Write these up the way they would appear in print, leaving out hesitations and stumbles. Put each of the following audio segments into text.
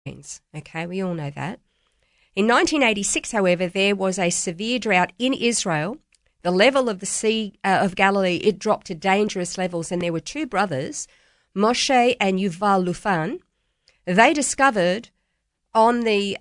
Okay, we all know that. In 1986, however, there was a severe drought in Israel. The level of the Sea of Galilee, it dropped to dangerous levels, and there were two brothers, Moshe and Yuval Lufan. They discovered on the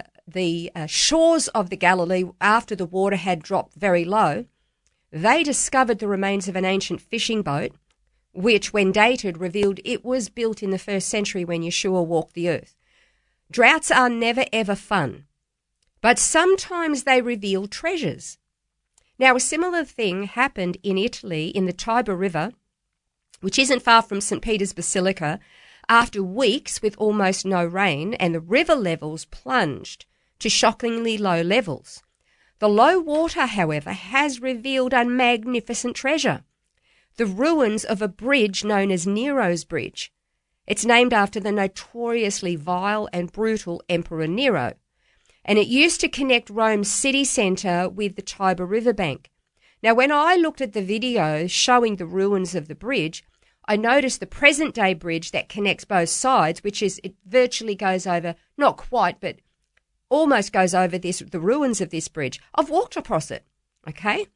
shores of the Galilee, after the water had dropped very low, they discovered the remains of an ancient fishing boat, which, when dated, revealed it was built in the 1st century when Yeshua walked the earth. Droughts are never, ever fun, but sometimes they reveal treasures. Now, a similar thing happened in Italy in the Tiber River, which isn't far from St. Peter's Basilica, after weeks with almost no rain, and the river levels plunged to shockingly low levels. The low water, however, has revealed a magnificent treasure, the ruins of a bridge known as Nero's Bridge. It's named after the notoriously vile and brutal Emperor Nero, and it used to connect Rome's city centre with the Tiber riverbank. Now, when I looked at the video showing the ruins of the bridge, I noticed the present-day bridge that connects both sides, it virtually goes over, not quite, but almost goes over the ruins of this bridge. I've walked across it, okay?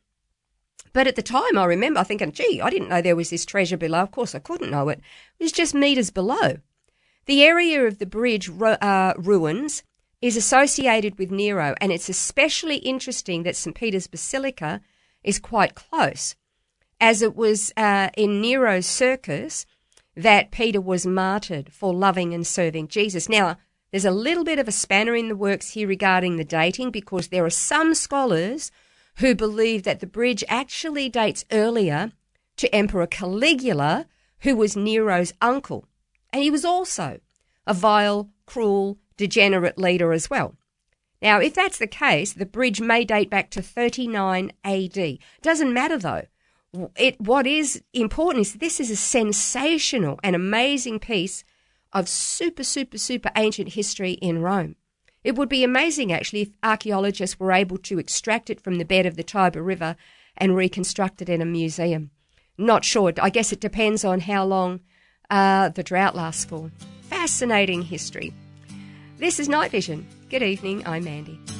But at the time, I remember thinking, gee, I didn't know there was this treasure below. Of course, I couldn't know it. It was just metres below. The area of the bridge ruins is associated with Nero, and it's especially interesting that St. Peter's Basilica is quite close, as it was in Nero's circus that Peter was martyred for loving and serving Jesus. Now, there's a little bit of a spanner in the works here regarding the dating, because there are some scholars who believe that the bridge actually dates earlier to Emperor Caligula, who was Nero's uncle. And he was also a vile, cruel, degenerate leader as well. Now, if that's the case, the bridge may date back to 39 AD. Doesn't matter, though. What is important is this is a sensational and amazing piece of super ancient history in Rome. It would be amazing, actually, if archaeologists were able to extract it from the bed of the Tiber River and reconstruct it in a museum. Not sure. I guess it depends on how long the drought lasts for. Fascinating history. This is Night Vision. Good evening. I'm Mandy.